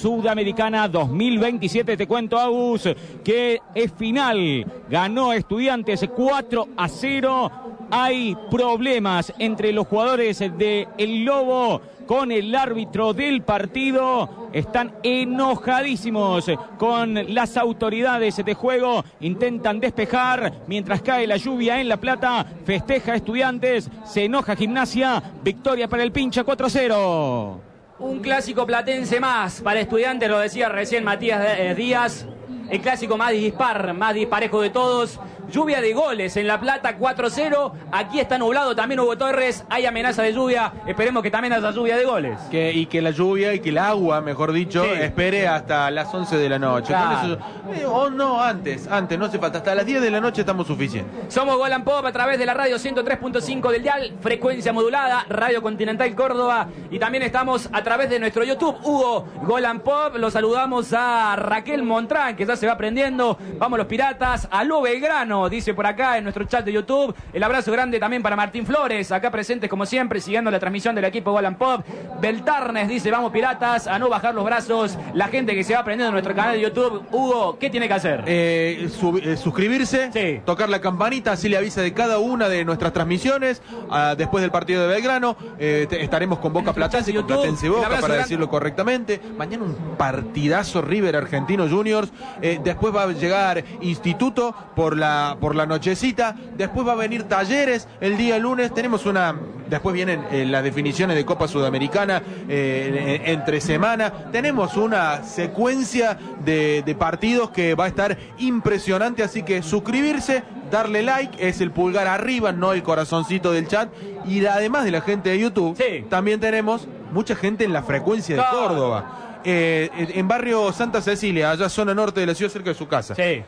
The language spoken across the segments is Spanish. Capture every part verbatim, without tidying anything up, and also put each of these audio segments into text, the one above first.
Sudamericana dos mil veintisiete. Te cuento, Agus, que es final. Ganó Estudiantes cuatro a cero. Hay problemas entre los jugadores de El Lobo con el árbitro del partido. Están enojadísimos con las autoridades de juego. Intentan despejar mientras cae la lluvia en La Plata. Festeja Estudiantes, se enoja Gimnasia. Victoria para el Pincha cuatro a cero. Un clásico platense más para Estudiantes, lo decía recién Matías Díaz. El clásico más dispar, más disparejo de todos. Lluvia de goles en La Plata, cuatro cero. Aquí está nublado también Hugo Torres. Hay amenaza de lluvia. Esperemos que también haya lluvia de goles. Que, y que la lluvia y que el agua, mejor dicho, sí, espere hasta las once de la noche. Claro. Con eso, eh, o no, antes, antes, no hace falta. Hasta las diez de la noche estamos suficientes. Somos Gol and Pop a través de la radio ciento tres punto cinco del dial, frecuencia modulada, Radio Continental Córdoba. Y también estamos a través de nuestro YouTube, Hugo Gol and Pop. Los saludamos a Raquel Montrán, que ya se va aprendiendo. Vamos los Piratas. Aló Belgrano, dice por acá en nuestro chat de YouTube. El abrazo grande también para Martín Flores, acá presentes como siempre, siguiendo la transmisión del equipo Gol and Pop. Beltarnes dice, vamos Piratas, a no bajar los brazos. La gente que se va aprendiendo en nuestro canal de YouTube. Hugo, ¿qué tiene que hacer? Eh, sub, eh, suscribirse, sí, tocar la campanita, así le avisa de cada una de nuestras transmisiones. Uh, después del partido de Belgrano, eh, te, estaremos con Boca Platense, con Platense Boca, para grande. decirlo correctamente. Mañana un partidazo River Argentino Juniors. Eh, después va a llegar Instituto por la, por la nochecita. Después va a venir Talleres el día lunes. Tenemos una... Después vienen eh, las definiciones de Copa Sudamericana eh, entre semana. Tenemos una secuencia de, de partidos que va a estar impresionante. Así que suscribirse, darle like, es el pulgar arriba, no el corazoncito del chat. Y además de la gente de YouTube, sí, también tenemos mucha gente en la frecuencia de Córdoba. Eh, en barrio Santa Cecilia, allá zona norte de la ciudad, cerca de su casa. Sí.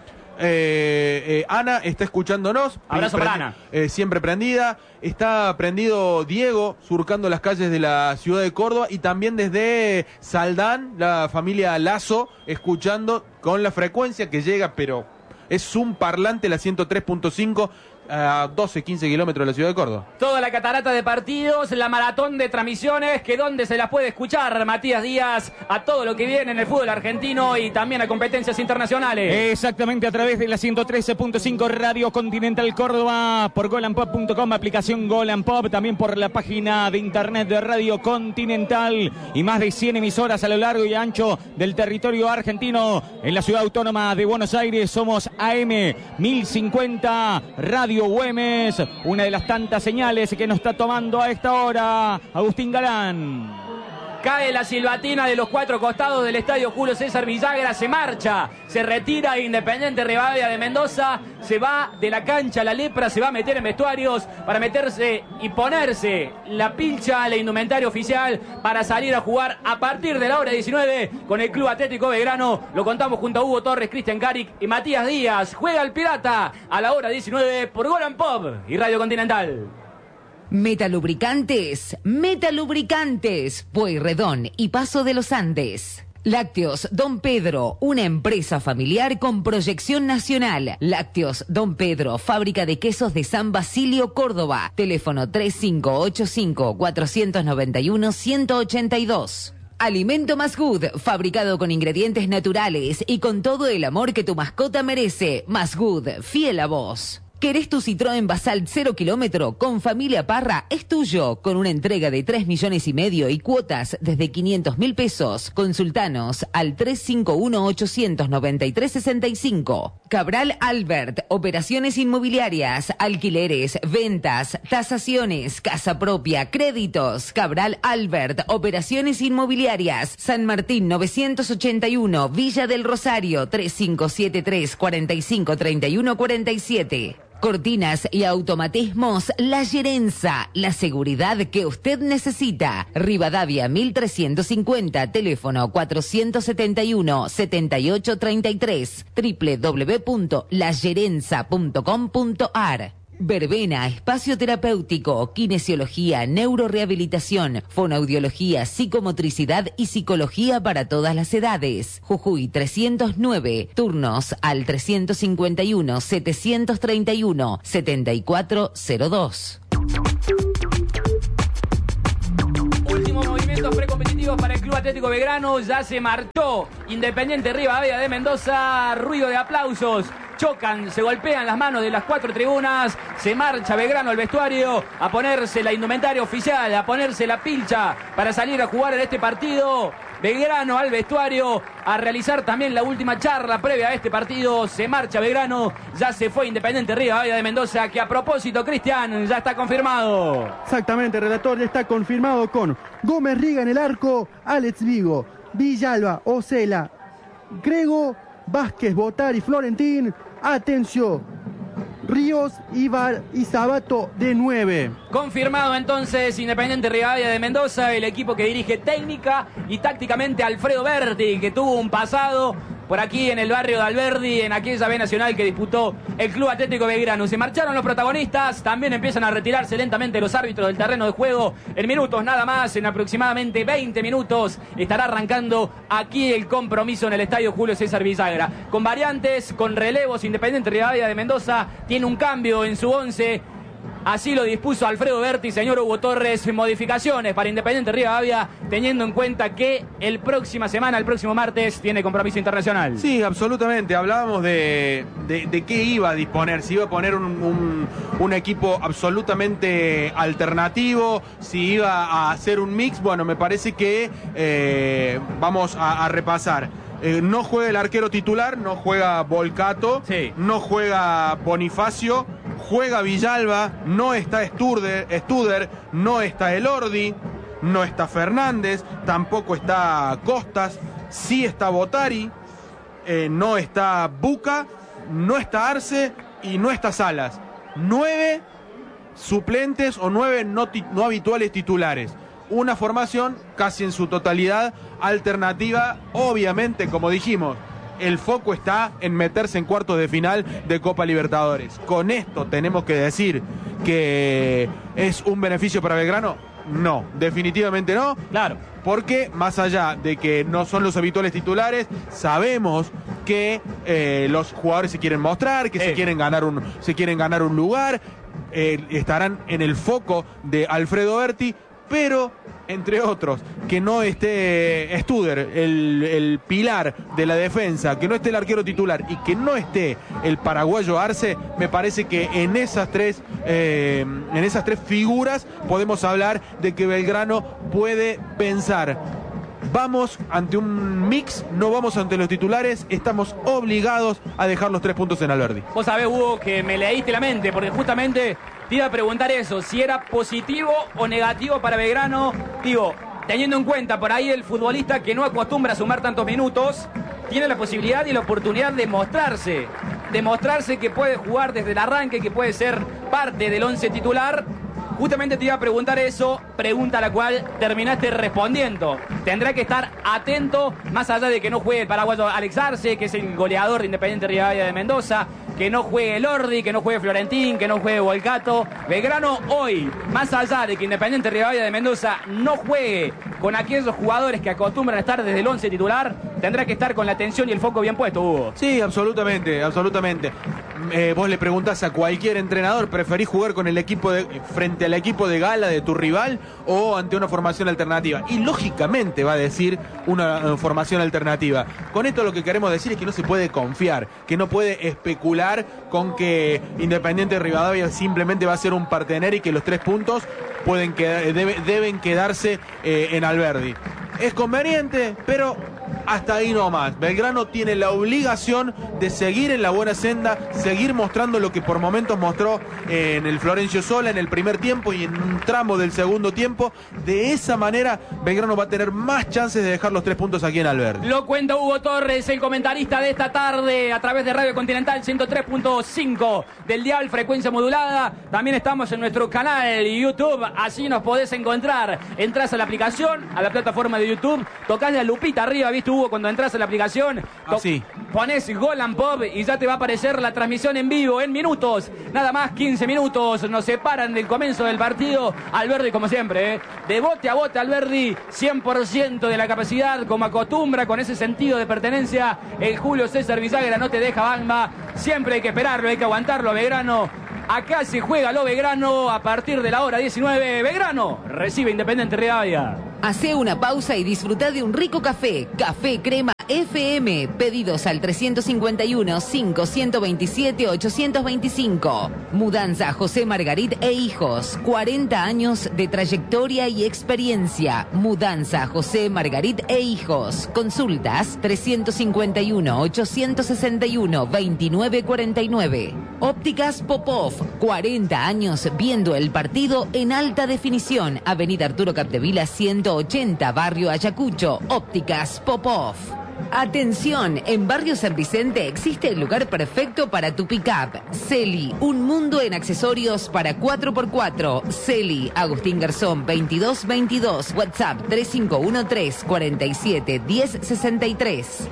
Eh, eh, Ana está escuchándonos. Abrazo para Ana. Eh, siempre prendida. Está prendido Diego, surcando las calles de la ciudad de Córdoba. Y también desde Saldán, la familia Lazo, escuchando con la frecuencia que llega, pero es un parlante, la ciento tres punto cinco, a doce, quince kilómetros de la ciudad de Córdoba. Toda la catarata de partidos, la maratón de transmisiones, que donde se las puede escuchar, Matías Díaz, a todo lo que viene en el fútbol argentino y también a competencias internacionales. Exactamente, a través de la ciento trece punto cinco Radio Continental Córdoba, por gol and pop punto com, aplicación Gol and Pop, también por la página de internet de Radio Continental y más de cien emisoras a lo largo y ancho del territorio argentino. En la ciudad autónoma de Buenos Aires somos A M mil cincuenta Radio Güemes, una de las tantas señales que nos está tomando a esta hora Agustín Galán. Cae la silbatina de los cuatro costados del estadio Julio César Villagra, se marcha, se retira Independiente Rivadavia de Mendoza, se va de la cancha la lepra, se va a meter en vestuarios para meterse y ponerse la pilcha, la indumentaria oficial para salir a jugar a partir de la hora diecinueve con el Club Atlético Belgrano. Lo contamos junto a Hugo Torres, Cristian Caric y Matías Díaz. Juega el Pirata a la hora diecinueve por Gol and Pop y Radio Continental. Metalubricantes, Metalubricantes, Pueyrredón y Paso de los Andes. Lácteos Don Pedro, una empresa familiar con proyección nacional. Lácteos Don Pedro, fábrica de quesos de San Basilio, Córdoba. Teléfono tres cinco ocho cinco, cuatro nueve uno, uno cero ocho dos. Alimento Masgood, fabricado con ingredientes naturales y con todo el amor que tu mascota merece. Masgood, fiel a vos. ¿Querés tu Citroën Basalt cero kilómetro? Con Familia Parra es tuyo, con una entrega de tres millones y medio y cuotas desde quinientos mil pesos. Consultanos al tres cinco uno, ocho nueve tres, seis cinco. Cabral Albert, operaciones inmobiliarias, alquileres, ventas, tasaciones, casa propia, créditos. Cabral Albert, operaciones inmobiliarias. San Martín novecientos ochenta y uno, Villa del Rosario, tres cinco siete tres, cuatro cinco tres uno cuatro siete. Cortinas y automatismos La Gerenza, la seguridad que usted necesita. Rivadavia mil trescientos cincuenta, teléfono cuatrocientos setenta y uno, setenta y ocho treinta y tres, doble u doble u doble u punto la gerenza punto com punto a r. Verbena, espacio terapéutico, kinesiología, neurorehabilitación, fonoaudiología, psicomotricidad y psicología para todas las edades. Jujuy trescientos nueve, turnos al trescientos cincuenta y uno, setecientos treinta y uno, setenta y cuatro cero dos. Últimos movimientos precompetitivos para el club Club Atlético Belgrano. Ya se marchó Independiente Rivadavia de Mendoza. Ruido de aplausos. Chocan, se golpean las manos de las cuatro tribunas. Se marcha Belgrano al vestuario a ponerse la indumentaria oficial, a ponerse la pilcha para salir a jugar en este partido. Belgrano al vestuario a realizar también la última charla previa a este partido. Se marcha Belgrano, ya se fue Independiente Rivadavia de Mendoza, que a propósito, Cristian, ya está confirmado. Exactamente, relator, ya está confirmado con Gómez Riga en el arco, Alex Vigo, Villalba, Ocela, Grego, Vázquez, Botari, Florentín, Atencio, Ríos y, Bar y Sabato de nueve. Confirmado entonces Independiente Rivadavia de Mendoza, el equipo que dirige técnica y tácticamente Alfredo Berti, que tuvo un pasado por aquí en el barrio de Alberdi, en aquella B Nacional que disputó el Club Atlético Belgrano. Se marcharon los protagonistas, también empiezan a retirarse lentamente los árbitros del terreno de juego. En minutos nada más, en aproximadamente veinte minutos, estará arrancando aquí el compromiso en el estadio Julio César Villagra. Con variantes, con relevos, Independiente Rivadavia de Mendoza tiene un cambio en su once. Así lo dispuso Alfredo Berti, señor Hugo Torres. Modificaciones para Independiente Rivadavia, teniendo en cuenta que el próxima semana, el próximo martes, tiene compromiso internacional. Sí, absolutamente. Hablábamos de, de, de qué iba a disponer. Si iba a poner un, un, un equipo absolutamente alternativo, si iba a hacer un mix. Bueno, me parece que eh, vamos a, a repasar. Eh, no juega el arquero titular, no juega Volcato, sí. No juega Bonifacio, juega Villalba, no está Studer, Studer, no está Elordi, no está Fernández, tampoco está Costas, sí está Botari, eh, no está Buca, no está Arce y no está Salas. Nueve suplentes o nueve no, no habituales titulares. Una formación casi en su totalidad alternativa. Obviamente, como dijimos, el foco está en meterse en cuartos de final de Copa Libertadores. Con esto tenemos que decir que es un beneficio para Belgrano. No, definitivamente no. Claro. Porque más allá de que no son los habituales titulares, sabemos que eh, los jugadores se quieren mostrar, que eh. se quieren ganar un, se quieren ganar un lugar, eh, estarán en el foco de Alfredo Berti. Pero, entre otros, que no esté Studer, el, el pilar de la defensa, que no esté el arquero titular y que no esté el paraguayo Arce, me parece que en esas tres, eh, en esas tres figuras podemos hablar de que Belgrano puede pensar: vamos ante un mix, no vamos ante los titulares, estamos obligados a dejar los tres puntos en Alberdi. Vos sabés, Hugo, que me leíste la mente, porque justamente te iba a preguntar eso, si era positivo o negativo para Belgrano. Digo, teniendo en cuenta por ahí el futbolista que no acostumbra a sumar tantos minutos, tiene la posibilidad y la oportunidad de mostrarse, de mostrarse que puede jugar desde el arranque, que puede ser parte del once titular. Justamente te iba a preguntar eso, pregunta a la cual terminaste respondiendo. Tendrá que estar atento, más allá de que no juegue el paraguayo Alex Arce, que es el goleador de Independiente Rivadavia de Mendoza, que no juegue Elordi, que no juegue Florentín, que no juegue Volcato. Belgrano hoy, más allá de que Independiente Rivadavia de Mendoza no juegue con aquellos jugadores que acostumbran a estar desde el once titular, tendrá que estar con la atención y el foco bien puesto, Hugo. Sí, absolutamente, absolutamente. Eh, vos le preguntás a cualquier entrenador, ¿preferís jugar con el equipo de, frente al equipo de gala de tu rival o ante una formación alternativa? Y lógicamente va a decir una uh, formación alternativa. Con esto lo que queremos decir es que no se puede confiar, que no puede especular con que Independiente Rivadavia simplemente va a ser un partener y que los tres puntos pueden quedar, debe, deben quedarse eh, en Alberdi. Es conveniente, pero hasta ahí nomás. Belgrano tiene la obligación de seguir en la buena senda, seguir mostrando lo que por momentos mostró en el Florencio Sola en el primer tiempo y en un tramo del segundo tiempo. De esa manera Belgrano va a tener más chances de dejar los tres puntos aquí en Alberdi. Lo cuenta Hugo Torres, el comentarista de esta tarde a través de Radio Continental ciento tres punto cinco del dial, frecuencia modulada. También estamos en nuestro canal YouTube, así nos podés encontrar. Entrás a la aplicación, a la plataforma de YouTube, tocás la lupita arriba, ¿viste, Hugo? Cuando entras a la aplicación, así pones Gol and Pop y ya te va a aparecer la transmisión en vivo en minutos, nada más quince minutos nos separan del comienzo del partido. Alberdi, como siempre, ¿eh? de bote a bote Alberdi, cien por ciento de la capacidad, como acostumbra, con ese sentido de pertenencia. El Julio César Villagra no te deja bamba, siempre hay que esperarlo, hay que aguantarlo a Belgrano. Acá se juega lo Belgrano a partir de la hora diecinueve. Belgrano recibe Independiente Rivadavia. Hacé una pausa y disfruta de un rico café. Café Crema F M. Pedidos al trescientos cincuenta y uno, cinco, ciento veintisiete, ochocientos veinticinco. Mudanza José Margarit e Hijos. cuarenta años de trayectoria y experiencia. Mudanza José Margarit e Hijos. Consultas trescientos cincuenta y uno, ochocientos sesenta y uno, veintinueve cuarenta y nueve. Ópticas Popov. cuarenta años viendo el partido en alta definición. Avenida Arturo Capdevila ciento ochenta, Barrio Ayacucho. Ópticas Popov. Atención, en Barrio San Vicente existe el lugar perfecto para tu pick-up. Celi, un mundo en accesorios para cuatro por cuatro. Celi, Agustín Garzón veintidós veintidós. WhatsApp tres cinco uno tres, cuarenta y siete, diez sesenta y tres.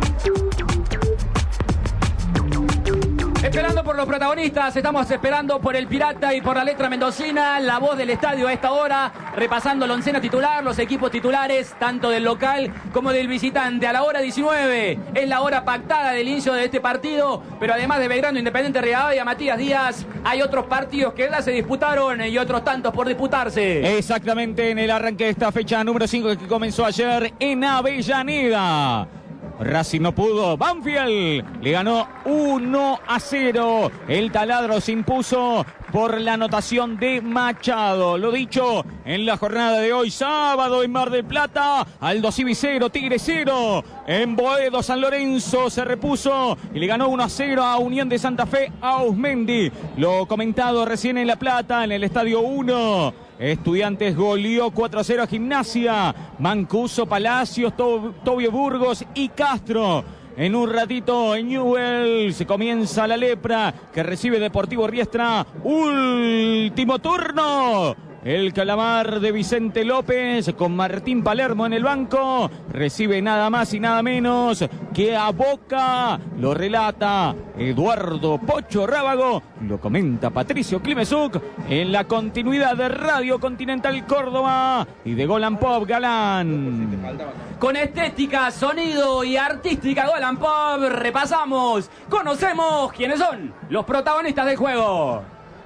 Esperando por los protagonistas, estamos esperando por el Pirata y por la Letra Mendocina, la voz del estadio a esta hora, repasando la oncena titular, los equipos titulares, tanto del local como del visitante. A la hora diecinueve, es la hora pactada del inicio de este partido, pero además de Belgrano, Independiente Rivadavia, Matías Díaz, hay otros partidos que ya se disputaron y otros tantos por disputarse. Exactamente, en el arranque de esta fecha número cinco que comenzó ayer en Avellaneda. Racing no pudo, Banfield le ganó uno a cero. El taladro se impuso por la anotación de Machado. Lo dicho, en la jornada de hoy, sábado en Mar del Plata, Aldo Civi cero, Tigre cero. En Boedo, San Lorenzo se repuso y le ganó uno a cero a Unión de Santa Fe, a Ausmendi. Lo comentado recién en La Plata, en el Estadio uno. Estudiantes goleó cuatro a cero a Gimnasia. Mancuso, Palacios, to Tobio Burgos y Castro. En un ratito en Newell se comienza la lepra que recibe Deportivo Riestra. Último turno. El calamar de Vicente López con Martín Palermo en el banco. Recibe nada más y nada menos que a Boca. Lo relata Eduardo Pocho Rábago. Lo comenta Patricio Klimesuk en la continuidad de Radio Continental Córdoba y de Golan Pop Galán. Con estética, sonido y artística Golan Pop repasamos, conocemos quiénes son los protagonistas del juego.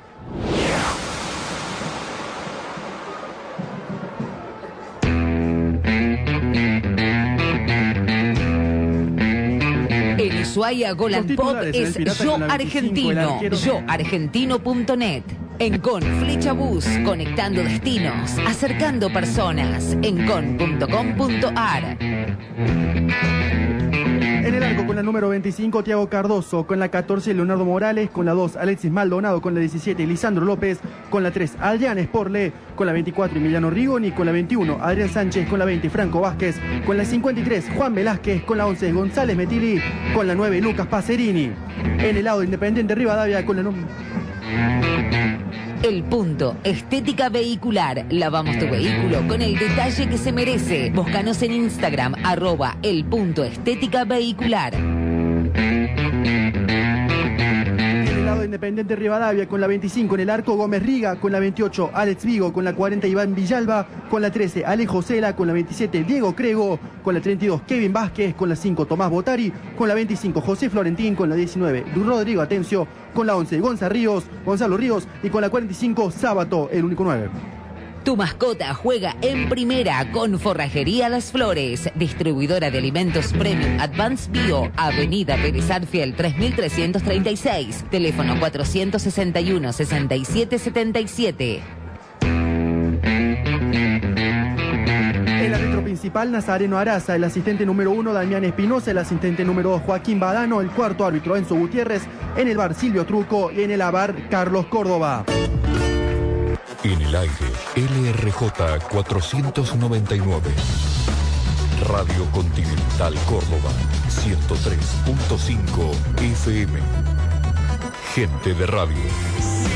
El Ushuaia Golan Pop es Yo Argentino, yo argentino punto net. Encon Flecha Bus, conectando destinos, acercando personas. Encon punto com punto ar. En el arco con la número veinticinco, Thiago Cardoso. Con la catorce, Leonardo Morales. Con la dos, Alexis Maldonado. Con la diecisiete, Lisandro López. Con la tres, Adrián Sporle. Con la veinticuatro, Emiliano Rigoni. Con la veintiuno, Adrián Sánchez. Con la veinte, Franco Vázquez. Con la cincuenta y tres, Juan Velázquez. Con la once, González Metili. Con la nueve, Lucas Pacerini. En el lado de Independiente Rivadavia, con la número... El Punto, estética vehicular. Lavamos tu vehículo con el detalle que se merece. Búscanos en Instagram, arroba el punto estética vehicular. Independiente Rivadavia, con la veinticinco en el arco, Gómez Riga. Con la veintiocho, Alex Vigo. Con la cuarenta, Iván Villalba. Con la trece, Alejo Cela. Con la veintisiete, Diego Crego. Con la treinta y dos, Kevin Vázquez. Con la cinco, Tomás Botari. Con la veinticinco, José Florentín. Con la diecinueve, Rodrigo Atencio. Con la once, Gonzalo Ríos, Gonzalo Ríos. Y con la cuarenta y cinco, Sábato, el único nueve. Tu mascota juega en primera con Forrajería Las Flores, distribuidora de alimentos Premium Advance Bio, Avenida Pérez Arfiel tres mil trescientos treinta y seis, teléfono cuatrocientos sesenta y uno, sesenta y siete setenta y siete. En la retro principal, Nazareno Araza, el asistente número uno, Damián Espinosa, el asistente número dos, Joaquín Badano, el cuarto árbitro, Enzo Gutiérrez, en el bar, Silvio Truco, y en el abar, Carlos Córdoba. En el aire, L R J cuatrocientos noventa y nueve. Radio Continental Córdoba, ciento tres punto cinco F M. Gente de radio.